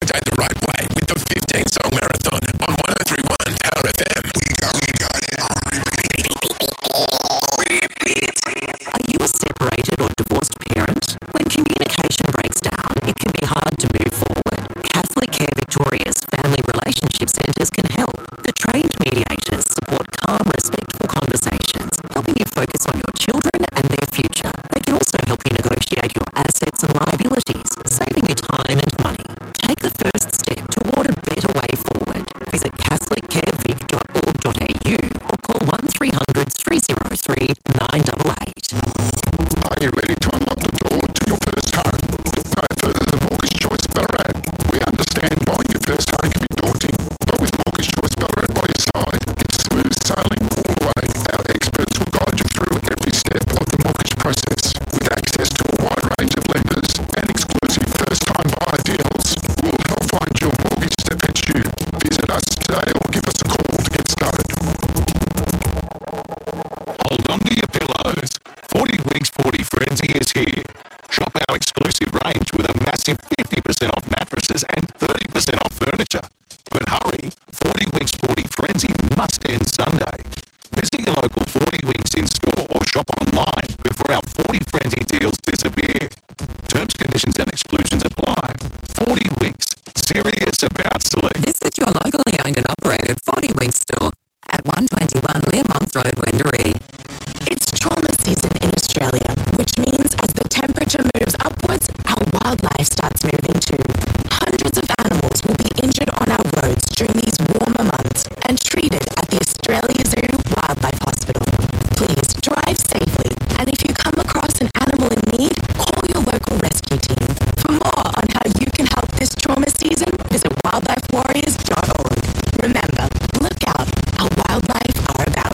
day the right way with the 15-song marathon on 103.1 Power FM. We got it on repeat. Are you a separated or divorced parent? When communication breaks down, it can be hard to move forward. Catholic Care Victoria's Family Relationship Centres can help. The trained mediators support calm, respectful conversations, helping you focus on your children and their future. They can also help you negotiate your assets and liabilities, saving you time and money. Take the first step toward a better way forward. Visit catholiccarevic.org.au or call 1300 303 988. Are you ready to unlock the door to your first home? Look no further than Mortgage Choice Ballarat. We understand buying your first home can be daunting, but with Mortgage Choice Ballarat by your side, it's smooth sailing all the way. Our experts will guide you through every step of the mortgage process. With access to a wide range of lenders and exclusive first-time buyer deals, we'll help find your mortgage that fits you. Visit us today or give us a call to get started. Hold on to your pillows. 40 Weeks 40 Frenzy is here. Shop our exclusive range with a massive 50% off mattresses and 30% off furniture. But hurry, 40 Weeks 40 Frenzy must end Sunday. Visit your local 40 Weeks in store or shop online before our 40 Frenzy deals disappear. Terms, conditions and exclusions apply. 40 Weeks. Serious about select. Visit your locally owned and operated 40 Weeks store at 121 Learmonth Road, Wendouree. It's trauma season in Australia, which means as the temperature moves upwards, our wildlife starts moving too. Hundreds of animals will be injured on our roads during these warmer months and treated at the Australia Zoo Wildlife Hospital. Please drive safely, and if you come across an animal in need, call your local rescue team. For more on how you can help this trauma season, visit wildlifewarriors.org. Remember, look out, our wildlife are about.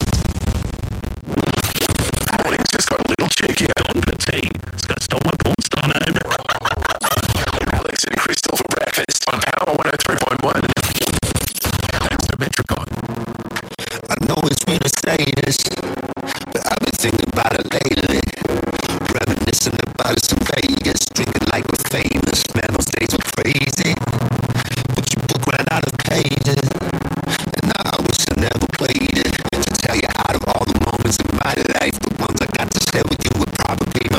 Alex just got a little cheeky. Don Petit has got stole my porn star name. Alex and Crystal for breakfast on Power 103.1. Thanks to Metricon. I know it's weird to say this, but I've been thinking about it lately. Reminiscing about it in Vegas, drinking like we're famous. Man, those days were crazy. But you book ran out of pages, and I wish I never played it. To tell you out of all the moments in my life, the ones I got to share with you would probably